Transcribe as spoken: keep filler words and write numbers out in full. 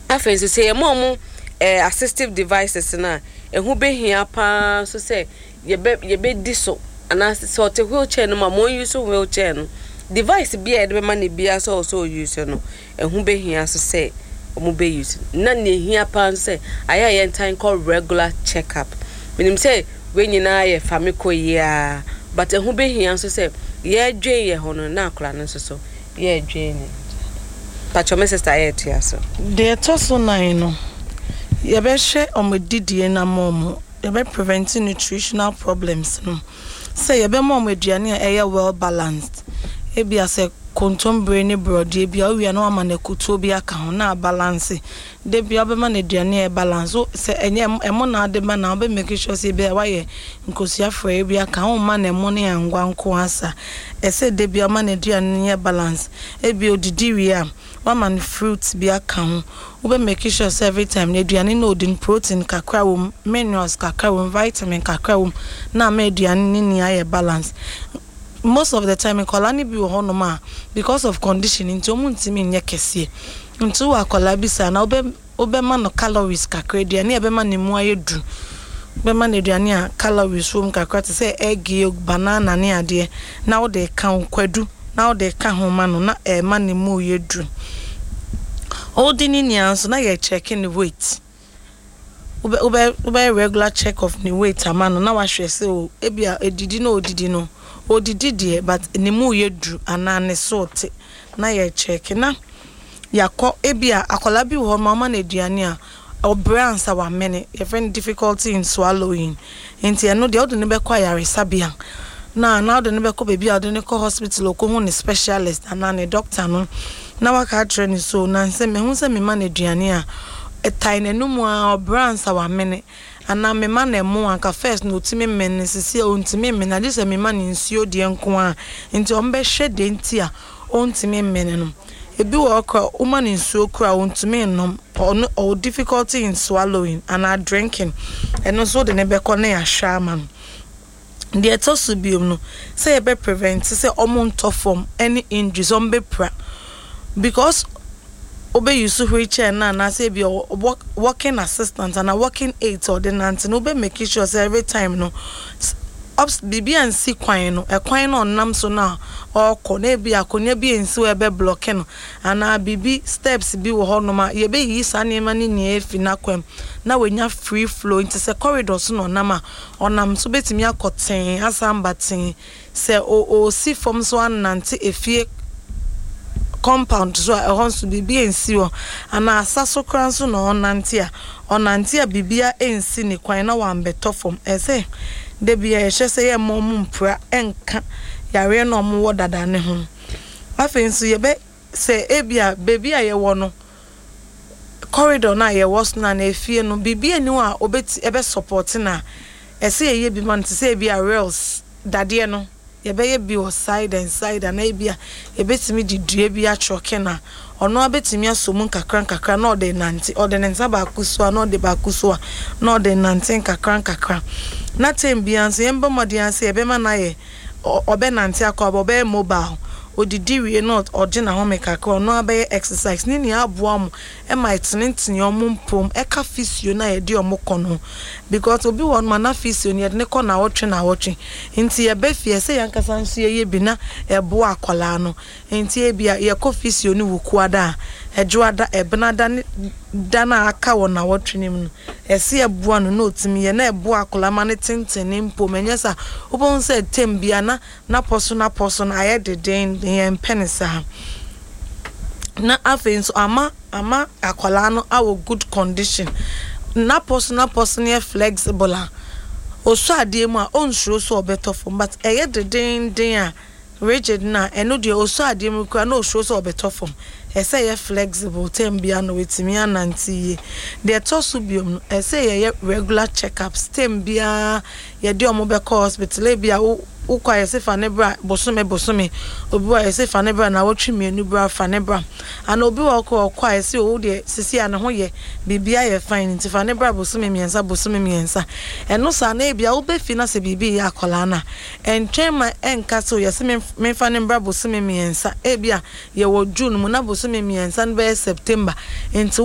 afenso say e mom eh assistive devices na ehu behia pa so say ye be ye be di so ana so te wheelchair no ma mo use wheelchair no device bia e be ma na bia so so use no ehu behia so say omo be use na na ehia pa say aya ye time call regular checkup menim say we nyina ye famiko ya but ehu behia so say ye dwen ye hono na akora no so so ye dwen ni pacho me sister ye tia so de to so nine no ye be hwe omodidie na mom ye be preventing nutritional problems no say ye be mom aduane e ye well balanced e bia say kontombre ni brode bia wi na ama na kuto bia ka ho na balance de bia be ma na aduane e balance so say enye emo na de ma na be make sure say bia wa ye nkosia fo bia ka ho ma na emo ne angwa nko asa e say de bia ma na aduane e balance e bia odidi wi a wa man fruits bia ka ho we be make sure say every time na aduane no odin protein kakra wo minerals kakra wo vitamin kakra wo na ma aduane ni ni aye balance. Most of the time kolani bi wo no ma because of conditioning to muntimi nye kese ntu wa kolabisa na obe obe ma no calories kakra aduane e be ma ne mu ayedu be ma ne aduane a calories wo kakra te say egg banana ne ade na wo de kan kwadu na wo de ka ho ma no na e ma ne mu yedu odini ni anso na ye checking the weight obe obe obe regular check of the weight amano na wa hwe say o ebia edidi no odidi no odidi die but nimu yedru anane sorte na ye check na yakọ ebia akola bi wo mama na aduane a obransa wa mene ye find difficulty in swallowing enti eno de odo ne be kwa yare sabia na na odo ne be ko bebi odo ne ko hospital ko hu ne specialist anane doctor no na waka train so na nse me hu se me ma na aduane a etai na numu a obransa wa mene ana me ma na mo anka first no timi men sisi o ntimi men na dise me ma ni nsuo de nko a nti o mbe hwe de nti a o ntimi men no ebi wo kra o ma ni nsuo kra o ntimi no o difficulty in swallowing and are drinking eno so de ne be ko na ya hwa ma no de eto so biom no say e be prevent say omo nto form any injuries on be pra because obe yusu wheelchair na na say be working assistant and a working aid ordinance no be make sure say every time no ups bibi and si kwan no e kwan no nam so na o ko na bi akonya bi ensi we be block no ana bibi steps bi wo ho no ma ye be yi sa ne ma ni ne efi na kwam na wenya free flow into say corridors no na ma onam so betimi akoten asambaten say o o si form so anante efie compound so e honso bibi ensi wo ana asaso kranso no onante a onante a bibia ensi ni kwan na wan beto form e say de bia e hye say ye mom mpura enka yare no mo wo dada ne ho afenso ye be say ebia baby a ye wo no corridor na ye was na na efie no bibia ni wa obeti ebe support na e say ye bi man say bia rails dade no ye be ye bi o side and side and ebia e betimi di dua bi a choke na ono abetimi asomu kakran kakra na ode nanti ode nensa ba kuso na ode ba kuso na ode nanti kakran kakra na tembia nse yemba modian se ebe ma na ye obe nanti akọ obe mobile odidi we not origina home kakra no abe exercise ni ni aboa mo e ma tintin omo mpom e ka physio na ye di omo kono because obi won ma na physio ni ne ko na wotwe na wotwe nti ye be fie se yankasa nso ye bi na e bo akola no nti e bia ye ko physio ni wukuada ejuada e benada dana aka wona wotwe nim no e se e bo no na otimi ye na e bo akola ma ne tintin ni mpom enyesa obon se tembia na na poso na poso na aye deden yen penisa na afenso ama ama akola no awo good condition na poso na poso ne flexible a oso ade mu a onsuro so obeto fo but eye deden den a rigid na eno de oso ade mu kwa na osuro so obeto fo e say ye flexible tembia no wetimi ananti de tosu biom no e say ye regular checkups tembia ye de omo be hospital e bia ukwa ye se fanebra bosome bosome obi wa ye se fanebra na wotwe mienu bra fanebra ana obi wa ko kwa ye se o de sisi ana ho ye bibia ye fine nti fanebra bosome miensa bosome miensa eno sa na e bia wo be fi na se bibi ya akola na entwema enka so ye se me fanebra bosome miensa e bia ye wo June mu na bosome miensa no be September enti